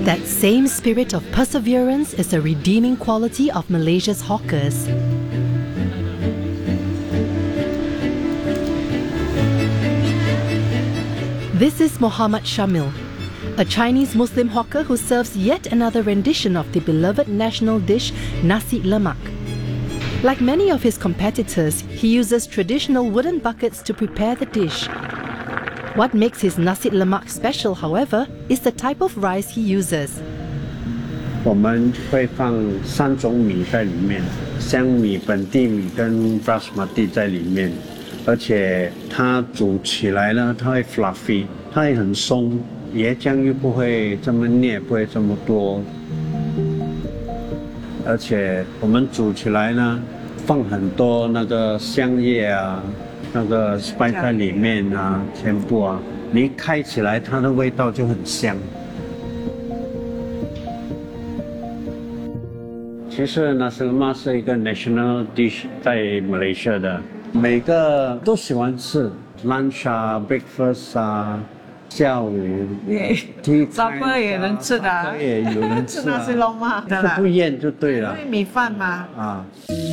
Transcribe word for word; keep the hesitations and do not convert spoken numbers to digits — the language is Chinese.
That same spirit of perseverance is a redeeming quality of Malaysia's hawkers. This is Muhammad Shamil, a Chinese Muslim hawker who serves yet another rendition of the beloved national dish nasi lemak. Like many of his competitors, he uses traditional wooden buckets to prepare the dish. What makes his nasi lemak special, however, is the type of rice he uses. 我们会放三种米在里面，香米、本地米跟 basmati 在里面，而且它煮起来呢，它会 fluffy， 它会很松，椰浆又不会这么腻，不会这么多。而且我们煮起来呢，放很多那个香叶啊。 那个 spice 在里面啊，全部啊，你一开起来，它的味道就很香。其实nasi lemak是一个 national dish 在马来西亚的，每个都喜欢吃 ，lunch 啊 ，breakfast 啊，下午 ，supper 也能吃的， 也有人吃啊， nasi lemak 吃不厌就对了。 因为米饭嘛。 啊。